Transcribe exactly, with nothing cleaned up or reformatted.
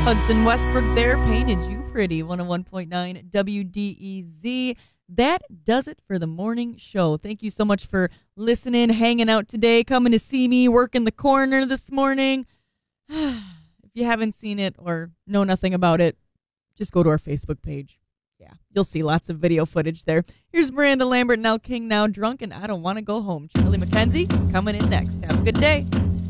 Hudson Westbrook there, Painted You Pretty, one oh one point nine W D E Z. That does it for the morning show. Thank you so much for listening, hanging out today, coming to see me work in the corner this morning. If you haven't seen it or know nothing about it, just go to our Facebook page. Yeah, you'll see lots of video footage there. Here's Miranda Lambert and Elle King now, Drunk and I Don't Want to Go Home. Charlie McKenzie is coming in next. Have a good day.